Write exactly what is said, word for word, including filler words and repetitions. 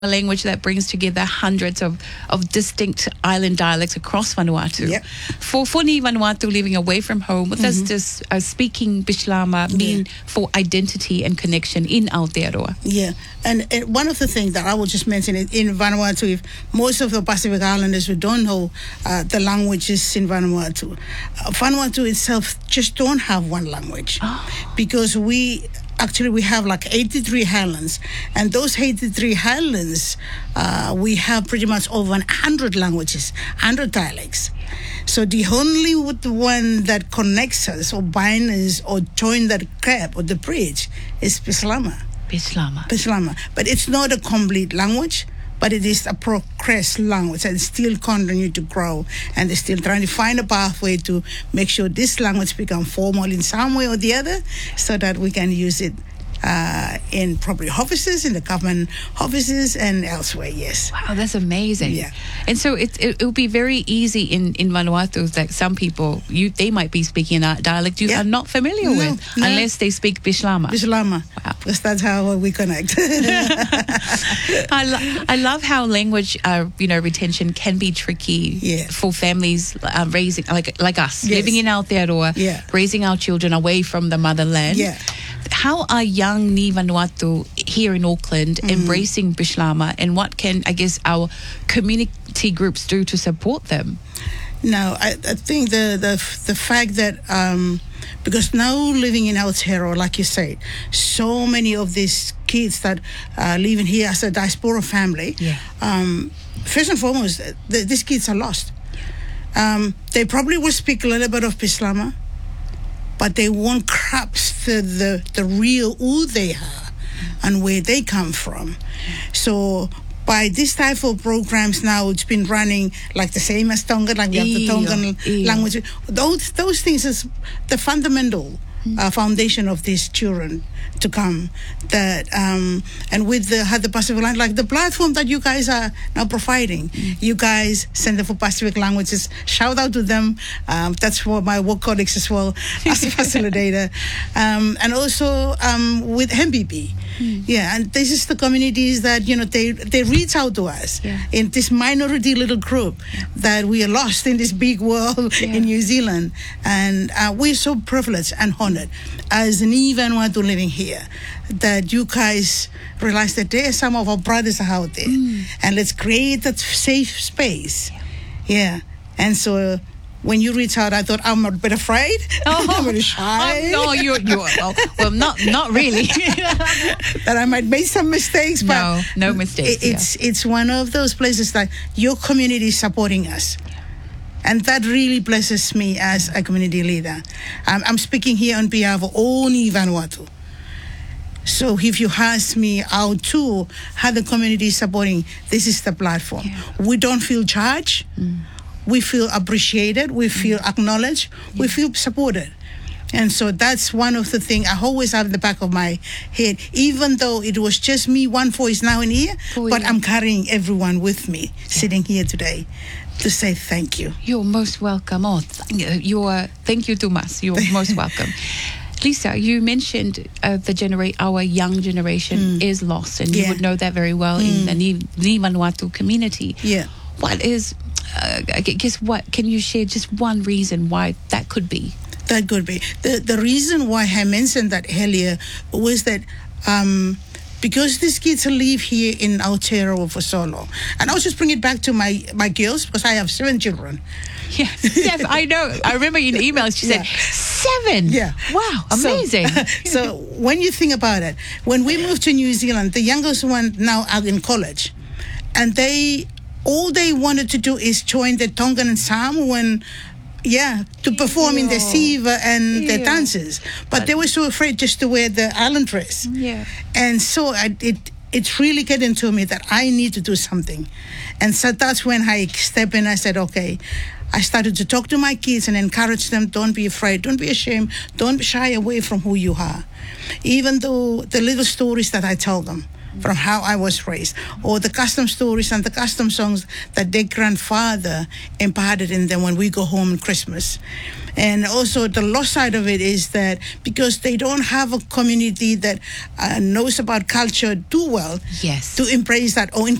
a language that brings together hundreds of, of distinct island dialects across Vanuatu. Yep. For for ni Vanuatu living away from home, what does this uh, speaking Bislama mean Yeah. for identity and connection in Aotearoa? Yeah, and, and one of the things that I will just mention in, in Vanuatu, if most of the Pacific Islanders who don't know uh, the languages in Vanuatu, uh, Vanuatu itself just don't have one language because we actually we have like eighty-three highlands, and those eighty-three highlands uh, we have pretty much over one hundred languages, one hundred dialects. So the only one that connects us or binds us or join that gap or the bridge is Bislama. Bislama. Bislama. But it's not a complete language, but it is a progress language and still continue to grow, and they're still trying to find a pathway to make sure this language become formal in some way or the other so that we can use it uh, in probably offices, in the government offices and elsewhere, yes. Wow, that's amazing. Yeah. And so it, it, it would be very easy in, in Vanuatu that some people, you they might be speaking a dialect you Yeah. are not familiar No, with no. unless they speak Bislama. Bislama, Wow. because that's how we connect. I, lo- I love how language, uh, you know, retention can be tricky Yeah. for families uh, raising, like like us, Yes. living in Aotearoa, Yeah. raising our children away from the motherland. Yeah. How are young Ni Vanuatu here in Auckland Mm-hmm. embracing Bislama, and what can, I guess, our community groups do to support them? No, I, I think the, the the fact that um, because now living in Aotearoa, like you said, so many of these kids that are living here as a diaspora family, Yeah. um, first and foremost, th- these kids are lost. Um, they probably will speak a little bit of Bislama, but they won't grasp the, the, the real who they are and where they come from. So by this type of programs now, it's been running like the same as Tongan, like we have the Iyo, Tongan iyo. language. Those those things is the fundamental uh, foundation of these children to come. That um, and with the had the Pacific language, like the platform that you guys are now providing, you guys Center for Pacific Languages. Shout out to them. Um, that's for my work colleagues as well as a facilitator, um, and also um, with M B B. Yeah, and this is the communities that you know they they reach out to us Yeah. in this minority little group that we are lost in this big world Yeah. in New Zealand, and uh, we're so privileged and honored as an Vanuatu living here that you guys realize that there are some of our brothers out there, and let's create that safe space. Yeah, and so. When you reach out, I thought I'm a bit afraid. I'm a bit shy. Oh, no, you're, you're well, well, not not really. That I might make some mistakes, but No, no mistakes, it- It's it's one of those places that your community is supporting us, and that really blesses me as a community leader. I'm, I'm speaking here on behalf of all Ni Vanuatu. So if you ask me how to how the community is supporting, this is the platform. We don't feel judged. We feel appreciated. We feel acknowledged. We feel supported. And so that's one of the things I always have in the back of my head, even though it was just me, one voice now in here, Oh, but yeah. I'm carrying everyone with me sitting here today to say thank you. You're most welcome. Oh, th- you're, thank you, Tomas. You're most welcome. Lisa, you mentioned uh, the genera- our young generation is lost, and you Yeah. would know that very well in the Ni, Ni Vanuatu community. Yeah. What is, uh, I guess, what can you share just one reason why that could be? That could be. The the reason why I mentioned that earlier was that um, because these kids live here in Aotearoa for so long. And I'll just bring it back to my, my girls because I have seven children. Yeah, Steph, I know. I remember in the emails she said, Yeah. seven. Yeah. Wow, So- amazing. So, when you think about it, when we moved to New Zealand, the youngest one now out in college, and they all they wanted to do is join the Tongan and Samoan, yeah, to perform in the Ew. siva and the Ew. dances, but they were so afraid just to wear the island dress. Yeah. And so I, it it's really getting to me that I need to do something, and so that's when I stepped in. I said, okay. I started to talk to my kids and encourage them, don't be afraid, don't be ashamed, don't shy away from who you are. Even though the little stories that I tell them from how I was raised, or the custom stories and the custom songs that their grandfather imparted in them when we go home on Christmas. And also the lost side of it is that because they don't have a community that uh, knows about culture too well Yes. to embrace that or